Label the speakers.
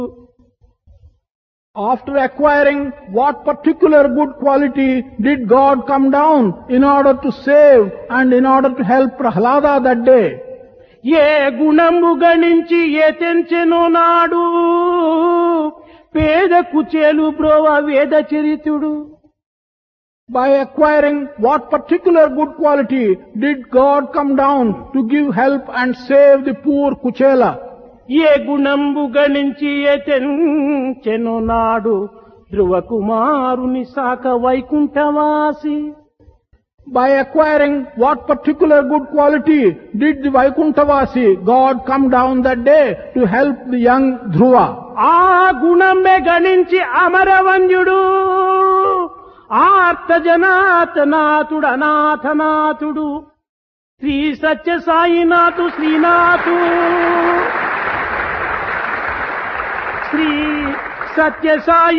Speaker 1: After acquiring what particular good quality did God come down in order to save and in order to help Prahlada that day?
Speaker 2: ఏ గుణము గణించి ఏ తెంచెనో నాడు పేద కుచేలు బ్రోవ వేద చరితుడు.
Speaker 1: By acquiring what particular good quality did God come down to give help and save the poor Kuchela?
Speaker 2: ఏ గుణంబు గణించి ఏ తెంచెనో నాడు ధ్రువ కుమారుని సాక వైకుంఠవాసి.
Speaker 1: By acquiring what particular good quality did the Vaikunthavasi God come down that day to help the young Dhruva?
Speaker 2: ఆ గుణమే గణించి అమరవంద్యుడు ఆర్త జనాతనాథుడు అనాథనాథుడు శ్రీ సత్య సాయినాథు శ్రీనాథు శ్రీ సత్య సాయి